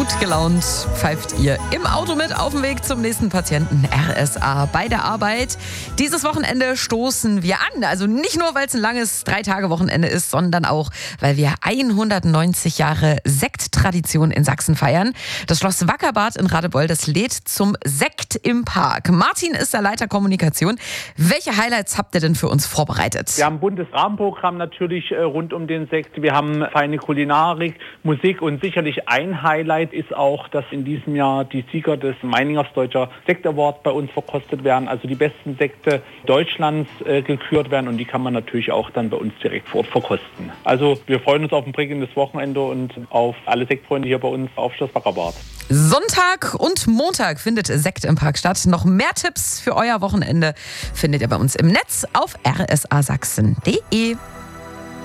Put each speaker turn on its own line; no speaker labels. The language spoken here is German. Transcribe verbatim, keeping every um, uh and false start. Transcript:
Gut gelaunt pfeift ihr im Auto mit auf dem Weg zum nächsten Patienten. R S A bei der Arbeit. Dieses Wochenende stoßen wir an. Also nicht nur, weil es ein langes Drei-Tage-Wochenende ist, sondern auch, weil wir hundertneunzig Jahre Sekttradition in Sachsen feiern. Das Schloss Wackerbad in Radebeul, das lädt zum Sekt im Park. Martin ist der Leiter Kommunikation. Welche Highlights habt ihr denn für uns vorbereitet?
Wir haben ein buntes Rahmenprogramm natürlich äh, rund um den Sekt. Wir haben feine Kulinarik, Musik und sicherlich ein Highlight ist auch, dass in diesem Jahr die Sieger des Meiningers Deutscher Sekt Award bei uns verkostet werden. Also die besten Sekte Deutschlands äh, gekürt werden und die kann man natürlich auch dann bei uns direkt vor Ort verkosten. Also wir freuen uns auf ein prickelndes Wochenende und auf alle Sektfreunde hier bei uns auf Schloss Wackerbad.
Sonntag und Montag findet Sekt im Park statt. Noch mehr Tipps für euer Wochenende findet ihr bei uns im Netz auf r s a sachsen punkt d e.